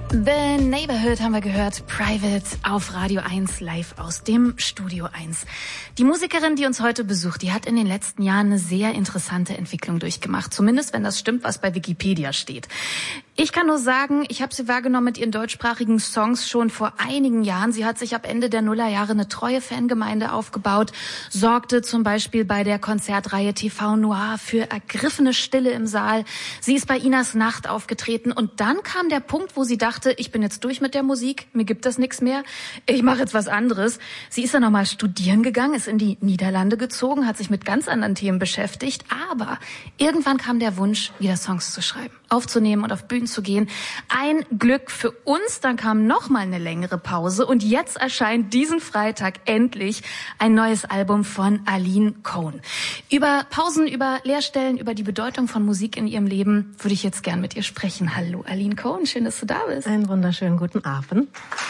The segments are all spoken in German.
The Neighborhood haben wir gehört, Private auf Radio 1 live aus dem Studio 1. Die Musikerin, die uns heute besucht, die hat in den letzten Jahren eine sehr interessante Entwicklung durchgemacht. Zumindest, wenn das stimmt, was bei Wikipedia steht. Ich kann nur sagen, ich habe sie wahrgenommen mit ihren deutschsprachigen Songs schon vor einigen Jahren. Sie hat sich ab Ende der Nullerjahre eine treue Fangemeinde aufgebaut, sorgte zum Beispiel bei der Konzertreihe TV Noir für ergriffene Stille im Saal. Sie ist bei Inas Nacht aufgetreten und dann kam der Punkt, wo sie dachte, ich bin jetzt durch mit der Musik, mir gibt das nichts mehr, ich mache jetzt was anderes. Sie ist dann nochmal studieren gegangen, ist in die Niederlande gezogen, hat sich mit ganz anderen Themen beschäftigt, aber irgendwann kam der Wunsch, wieder Songs zu schreiben, aufzunehmen und auf Bühnen zu gehen. Ein Glück für uns, dann kam nochmal eine längere Pause und jetzt erscheint diesen Freitag endlich ein neues Album von Aline Cohn. Über Pausen, über Leerstellen, über die Bedeutung von Musik in ihrem Leben würde ich jetzt gern mit ihr sprechen. Hallo Aline Cohn, schön, dass du da bist. Einen wunderschönen guten Abend.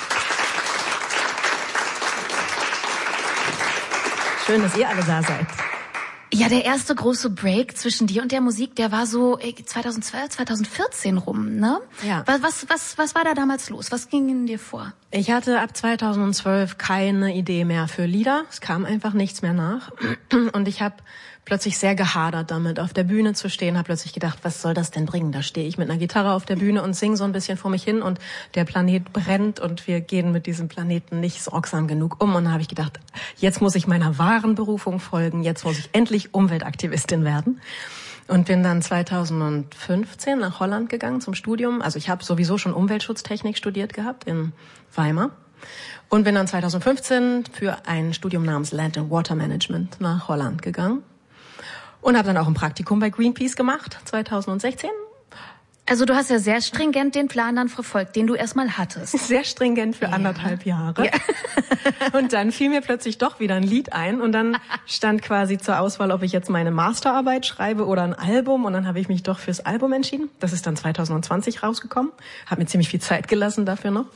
Schön, dass ihr alle da seid. Ja, der erste große Break zwischen dir und der Musik, der war so 2012, 2014 rum, ne? Ja. Was war da damals los? Was ging in dir vor? Ich hatte ab 2012 keine Idee mehr für Lieder. Es kam einfach nichts mehr nach. Und ich habe plötzlich sehr gehadert damit, auf der Bühne zu stehen. Habe plötzlich gedacht, was soll das denn bringen? Da stehe ich mit einer Gitarre auf der Bühne und singe so ein bisschen vor mich hin und der Planet brennt und wir gehen mit diesem Planeten nicht sorgsam genug um. Und dann habe ich gedacht, jetzt muss ich meiner wahren Berufung folgen. Jetzt muss ich endlich Umweltaktivistin werden. Und bin dann 2015 nach Holland gegangen zum Studium. Also ich habe sowieso schon Umweltschutztechnik studiert gehabt in Weimar. Und bin dann 2015 für ein Studium namens Land and Water Management nach Holland gegangen. Und habe dann auch ein Praktikum bei Greenpeace gemacht, 2016. Also du hast ja sehr stringent den Plan dann verfolgt, den du erstmal hattest. Sehr stringent für 1,5 Jahre. Ja. Und dann fiel mir plötzlich doch wieder ein Lied ein und dann stand quasi zur Auswahl, ob ich jetzt meine Masterarbeit schreibe oder ein Album. Und dann habe ich mich doch fürs Album entschieden. Das ist dann 2020 rausgekommen. Habe mir ziemlich viel Zeit gelassen dafür noch.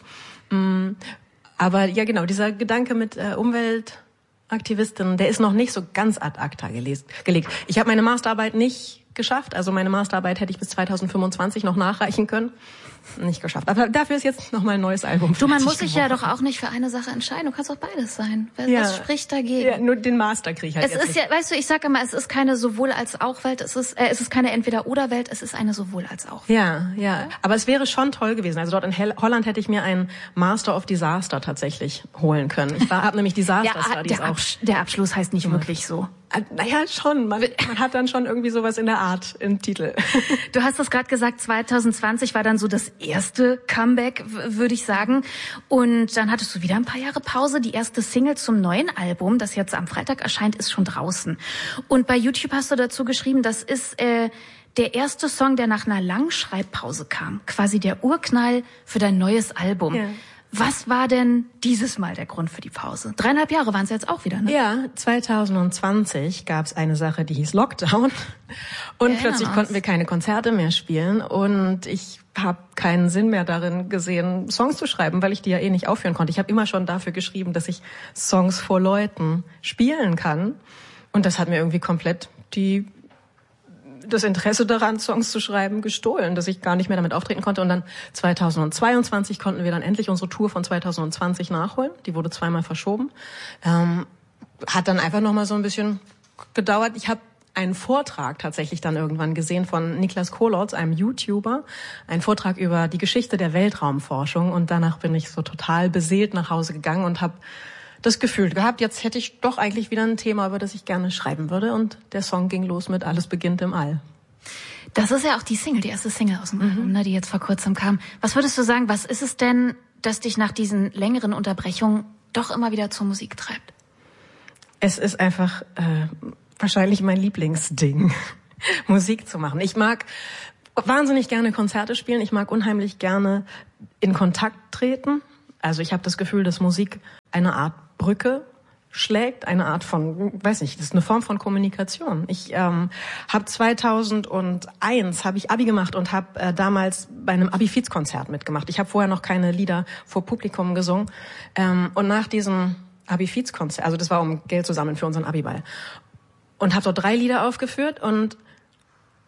Aber ja genau, dieser Gedanke mit Umweltaktivistin, der ist noch nicht so ganz ad acta gelegt. Ich habe meine Masterarbeit nicht geschafft. Also meine Masterarbeit hätte ich bis 2025 noch nachreichen können. Nicht geschafft. Aber dafür ist jetzt noch mal ein neues Album. Du, man muss sich ja doch auch nicht für eine Sache entscheiden. Du kannst auch beides sein. Was spricht dagegen? Ja, nur den Master kriege ich halt jetzt nicht. Es ist ja, weißt du, ich sage immer, es ist keine Sowohl-als-auch-Welt. Es ist keine Entweder-oder-Welt. Es ist eine Sowohl-als-auch. Ja. Aber es wäre schon toll gewesen. Also dort in Holland hätte ich mir einen Master of Disaster tatsächlich holen können. Ich habe nämlich Disaster Studies auch. Der Abschluss heißt nicht wirklich so. Naja, schon. Man hat dann schon irgendwie sowas in der Art im Titel. Du hast das gerade gesagt, 2020 war dann so das erste Comeback, würde ich sagen. Und dann hattest du wieder ein paar Jahre Pause. Die erste Single zum neuen Album, das jetzt am Freitag erscheint, ist schon draußen. Und bei YouTube hast du dazu geschrieben, das ist der erste Song, der nach einer langen Schreibpause kam. Quasi der Urknall für dein neues Album. Ja. Was war denn dieses Mal der Grund für die Pause? 3,5 Jahre waren es jetzt auch wieder, ne? Ja, 2020 gab es eine Sache, die hieß Lockdown. Und plötzlich konnten wir keine Konzerte mehr spielen. Und ich habe keinen Sinn mehr darin gesehen, Songs zu schreiben, weil ich die ja eh nicht aufführen konnte. Ich habe immer schon dafür geschrieben, dass ich Songs vor Leuten spielen kann. Und das hat mir irgendwie komplett das Interesse daran, Songs zu schreiben, gestohlen, dass ich gar nicht mehr damit auftreten konnte. Und dann 2022 konnten wir dann endlich unsere Tour von 2020 nachholen. Die wurde 2-mal verschoben. Hat dann einfach noch mal so ein bisschen gedauert. Ich habe einen Vortrag tatsächlich dann irgendwann gesehen von Niklas Kolotz, einem YouTuber. Ein Vortrag über die Geschichte der Weltraumforschung. Und danach bin ich so total beseelt nach Hause gegangen und habe das Gefühl gehabt, jetzt hätte ich doch eigentlich wieder ein Thema, über das ich gerne schreiben würde. Und der Song ging los mit Alles beginnt im All. Das ist ja auch die erste Single aus dem Album, ne, die jetzt vor kurzem kam. Was würdest du sagen, was ist es denn, das dich nach diesen längeren Unterbrechungen doch immer wieder zur Musik treibt? Es ist einfach wahrscheinlich mein Lieblingsding, Musik zu machen. Ich mag wahnsinnig gerne Konzerte spielen. Ich mag unheimlich gerne in Kontakt treten. Also ich habe das Gefühl, dass Musik eine Art Brücke schlägt, eine Art von, weiß nicht, das ist eine Form von Kommunikation. Ich habe 2001 habe ich Abi gemacht und habe damals bei einem Abi-Fiz-Konzert mitgemacht. Ich habe vorher noch keine Lieder vor Publikum gesungen. Und nach diesem Abi-Fiz-Konzert, also das war um Geld zu sammeln für unseren Abi-Ball, und habe dort 3 Lieder aufgeführt und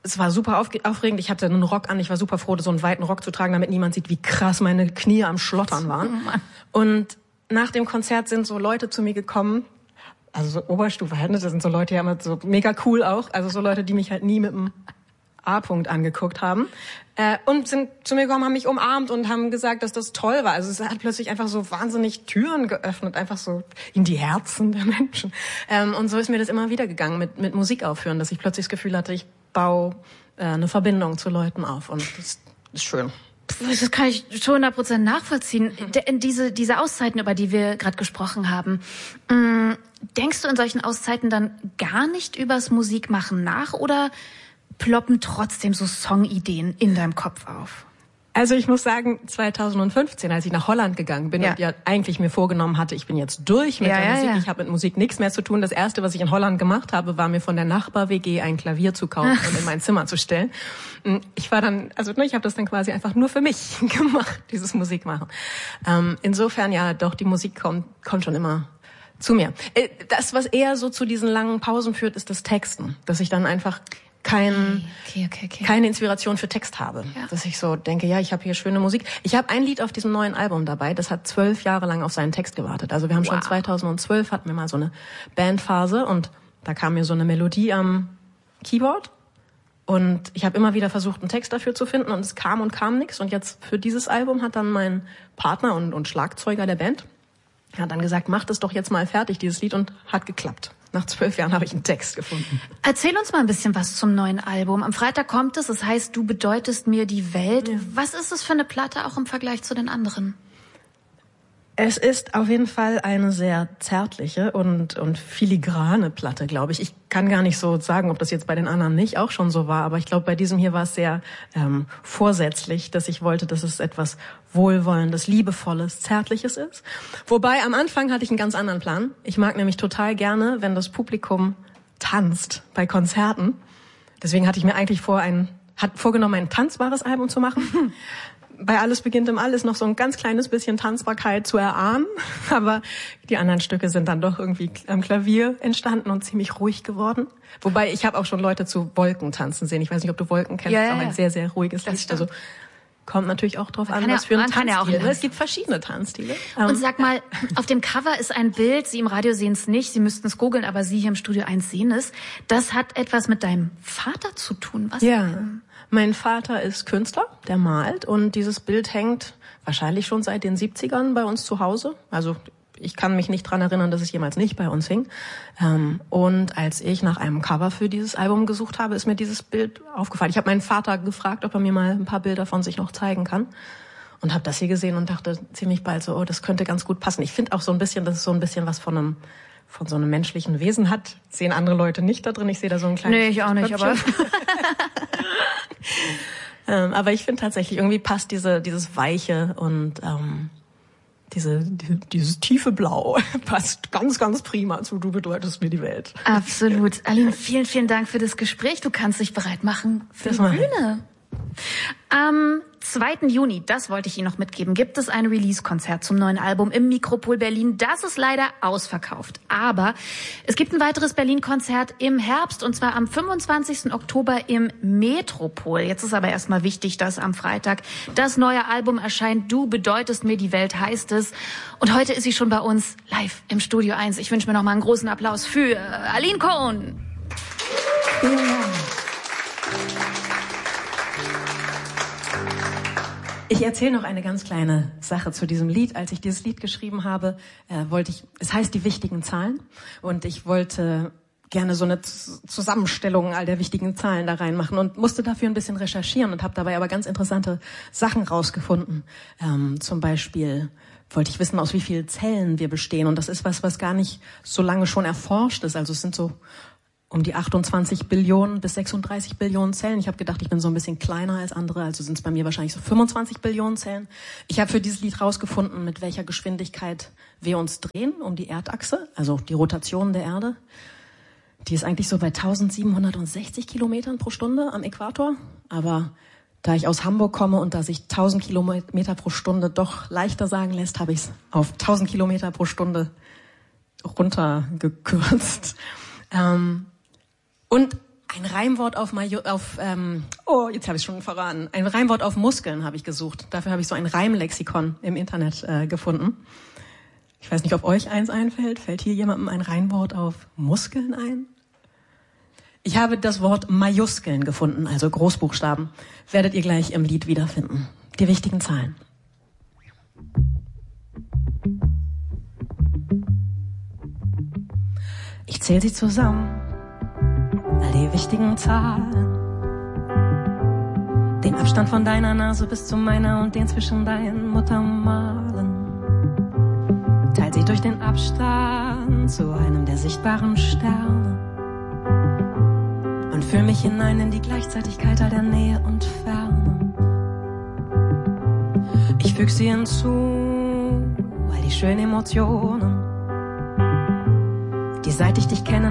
es war super aufregend. Ich hatte einen Rock an. Ich war super froh, so einen weiten Rock zu tragen, damit niemand sieht, wie krass meine Knie am Schlottern waren. Und nach dem Konzert sind so Leute zu mir gekommen, also so Oberstufe halt, das sind so Leute, die haben so mega cool auch, also so Leute, die mich halt nie mit dem A-Punkt angeguckt haben, und sind zu mir gekommen, haben mich umarmt und haben gesagt, dass das toll war. Also es hat plötzlich einfach so wahnsinnig Türen geöffnet, einfach so in die Herzen der Menschen. Und so ist mir das immer wieder gegangen mit Musik aufhören, dass ich plötzlich das Gefühl hatte, ich baue eine Verbindung zu Leuten auf, und das ist schön. Das kann ich schon 100% nachvollziehen. Diese Auszeiten, über die wir gerade gesprochen haben, denkst du in solchen Auszeiten dann gar nicht übers Musikmachen nach, oder ploppen trotzdem so Songideen in deinem Kopf auf? Also ich muss sagen, 2015, als ich nach Holland gegangen bin und ja eigentlich mir vorgenommen hatte, ich bin jetzt durch mit der Musik, ich habe mit Musik nichts mehr zu tun. Das Erste, was ich in Holland gemacht habe, war mir von der Nachbar-WG ein Klavier zu kaufen und in mein Zimmer zu stellen. Ich war dann, ich habe das dann quasi einfach nur für mich gemacht, dieses Musikmachen. Insofern ja, doch, die Musik kommt schon immer zu mir. Das, was eher so zu diesen langen Pausen führt, ist das Texten, dass ich dann einfach keine Inspiration für Text habe. Ja. Dass ich so denke, ja, ich habe hier schöne Musik. Ich habe ein Lied auf diesem neuen Album dabei, das hat 12 Jahre lang auf seinen Text gewartet. Also wir haben schon 2012, hatten wir mal so eine Bandphase, und da kam mir so eine Melodie am Keyboard, und ich habe immer wieder versucht, einen Text dafür zu finden, und es kam nichts. Und jetzt für dieses Album hat dann mein Partner und Schlagzeuger der Band hat dann gesagt, mach das doch jetzt mal fertig, dieses Lied, und hat geklappt. Nach 12 Jahren habe ich einen Text gefunden. Erzähl uns mal ein bisschen was zum neuen Album. Am Freitag kommt es, das heißt, du bedeutest mir die Welt. Ja. Was ist es für eine Platte auch im Vergleich zu den anderen? Es ist auf jeden Fall eine sehr zärtliche und filigrane Platte, glaube ich. Ich kann gar nicht so sagen, ob das jetzt bei den anderen nicht auch schon so war, aber ich glaube, bei diesem hier war es sehr vorsätzlich, dass ich wollte, dass es etwas Wohlwollendes, Liebevolles, Zärtliches ist. Wobei, am Anfang hatte ich einen ganz anderen Plan. Ich mag nämlich total gerne, wenn das Publikum tanzt bei Konzerten. Deswegen hatte ich mir eigentlich vorgenommen, ein tanzbares Album zu machen. Bei Alles beginnt im All ist noch so ein ganz kleines bisschen Tanzbarkeit zu erahnen, aber die anderen Stücke sind dann doch irgendwie am Klavier entstanden und ziemlich ruhig geworden. Wobei, ich habe auch schon Leute zu Wolken tanzen sehen. Ich weiß nicht, ob du Wolken kennst, das ist auch ein sehr, sehr ruhiges Lied. Also kommt natürlich auch drauf an, was für ein Tanzstil. Es gibt verschiedene Tanzstile. Und sag mal, auf dem Cover ist ein Bild, Sie im Radio sehen es nicht, Sie müssten es googeln, aber Sie hier im Studio 1 sehen es. Das hat etwas mit deinem Vater zu tun. Was denn? Mein Vater ist Künstler, der malt, und dieses Bild hängt wahrscheinlich schon seit den 70ern bei uns zu Hause. Also ich kann mich nicht dran erinnern, dass es jemals nicht bei uns hing. Und als ich nach einem Cover für dieses Album gesucht habe, ist mir dieses Bild aufgefallen. Ich habe meinen Vater gefragt, ob er mir mal ein paar Bilder von sich noch zeigen kann. Und habe das hier gesehen und dachte ziemlich bald so, das könnte ganz gut passen. Ich finde auch so ein bisschen, dass es so ein bisschen was von so einem menschlichen Wesen hat. Sehen andere Leute nicht da drin. Ich sehe da so ein kleines... Nee, ich auch nicht, aber... aber ich finde tatsächlich, irgendwie passt dieses Weiche und dieses tiefe Blau passt ganz, ganz prima zu Du bedeutest mir die Welt. Absolut. Aline, vielen, vielen Dank für das Gespräch. Du kannst dich bereit machen für die Bühne. Am 2. Juni, das wollte ich Ihnen noch mitgeben, gibt es ein Release-Konzert zum neuen Album im Mikropol Berlin. Das ist leider ausverkauft. Aber es gibt ein weiteres Berlin-Konzert im Herbst, und zwar am 25. Oktober im Metropol. Jetzt ist aber erstmal wichtig, dass am Freitag das neue Album erscheint. Du bedeutest mir die Welt, heißt es. Und heute ist sie schon bei uns live im Studio 1. Ich wünsche mir noch mal einen großen Applaus für Aline Cohn. Ja. Ich erzähle noch eine ganz kleine Sache zu diesem Lied. Als ich dieses Lied geschrieben habe, es heißt die wichtigen Zahlen, und ich wollte gerne so eine Zusammenstellung all der wichtigen Zahlen da reinmachen und musste dafür ein bisschen recherchieren und habe dabei aber ganz interessante Sachen rausgefunden. Zum Beispiel wollte ich wissen, aus wie vielen Zellen wir bestehen, und das ist was gar nicht so lange schon erforscht ist. Also es sind so um die 28 Billionen bis 36 Billionen Zellen. Ich habe gedacht, ich bin so ein bisschen kleiner als andere, also sind es bei mir wahrscheinlich so 25 Billionen Zellen. Ich habe für dieses Lied rausgefunden, mit welcher Geschwindigkeit wir uns drehen um die Erdachse, also die Rotation der Erde. Die ist eigentlich so bei 1760 Kilometern pro Stunde am Äquator. Aber da ich aus Hamburg komme und da sich 1000 Kilometer pro Stunde doch leichter sagen lässt, habe ich es auf 1000 Kilometer pro Stunde runtergekürzt. Und Ein Reimwort jetzt habe ich schon verraten. Ein Reimwort auf Muskeln habe ich gesucht. Dafür habe ich so ein Reimlexikon im Internet gefunden. Ich weiß nicht, ob euch eins einfällt. Fällt hier jemandem ein Reimwort auf Muskeln ein? Ich habe das Wort Majuskeln gefunden, also Großbuchstaben. Werdet ihr gleich im Lied wiederfinden. Die wichtigen Zahlen. Ich zähle sie zusammen. All die wichtigen Zahlen. Den Abstand von deiner Nase bis zu meiner und den zwischen deinen Muttermalen. Teil sie durch den Abstand zu einem der sichtbaren Sterne. Und fühl mich hinein in die Gleichzeitigkeit all der Nähe und Ferne. Ich füg sie hinzu, all die schönen Emotionen, die seit ich dich kenne